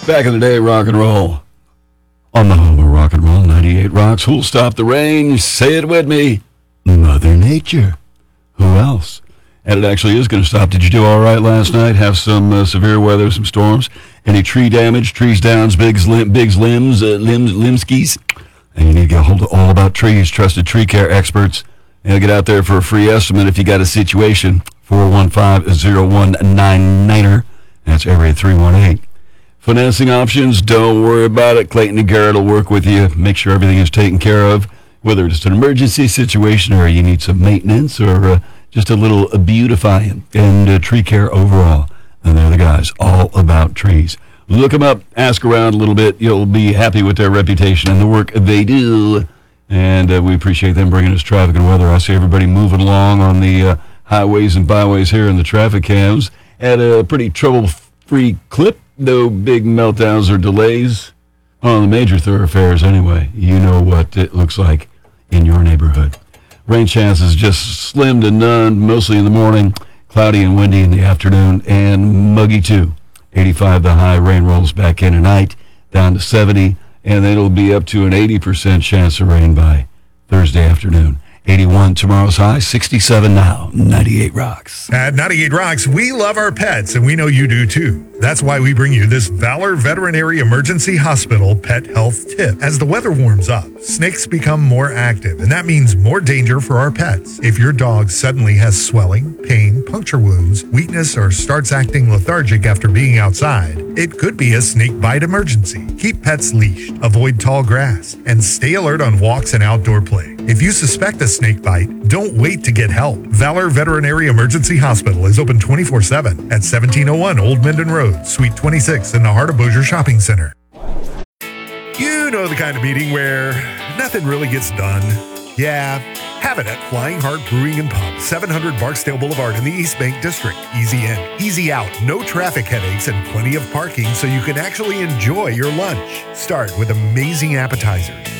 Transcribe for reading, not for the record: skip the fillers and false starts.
Back in the day, rock and roll. On the home of rock and roll, 98 Rocks. Who'll stop the rain? Say it with me. Mother Nature. Who else? And it actually is going to stop. Did you do all right last night? Have some severe weather, some storms? Any tree damage, trees downs, big limbs, limskis? And you need to get a hold of All About Trees, trusted tree care experts. And get out there for a free estimate if you got a situation. 415-0199. That's area 318. Financing options, don't worry about it. Clayton and Garrett will work with you. Make sure everything is taken care of, whether it's an emergency situation or you need some maintenance or just a little beautifying and tree care overall. And they're the guys, All About Trees. Look them up, ask around a little bit. You'll be happy with their reputation and the work they do. And we appreciate them bringing us traffic and weather. I see everybody moving along on the highways and byways here in the traffic cams at a pretty trouble-free clip. No big meltdowns or delays on the major thoroughfares anyway. You know what it looks like in your neighborhood. Rain chances just slim to none, mostly in the morning. Cloudy and windy in the afternoon, and muggy too. 85 the high. Rain rolls back in tonight, down to 70, and then it'll be up to an 80% chance of rain by Thursday afternoon. 81 tomorrow's high, 67 now. 98 Rocks. At 98 Rocks, we love our pets, and we know you do too. That's why we bring you this Valor Veterinary Emergency Hospital pet health tip. As the weather warms up, snakes become more active, and that means more danger for our pets. If your dog suddenly has swelling, pain, puncture wounds, weakness, or starts acting lethargic after being outside, it could be a snake bite emergency. Keep pets leashed, avoid tall grass, and stay alert on walks and outdoor play. If you suspect a snake bite, don't wait to get help. Valor Veterinary Emergency Hospital is open 24/7 at 1701 Old Minden Road, Suite 26 in the heart of Bossier Shopping Center. You know the kind of meeting where nothing really gets done. Yeah, have it at Flying Heart Brewing and Pub, 700 Barksdale Boulevard in the East Bank District. Easy in, easy out, no traffic headaches, and plenty of parking so you can actually enjoy your lunch. Start with amazing appetizers,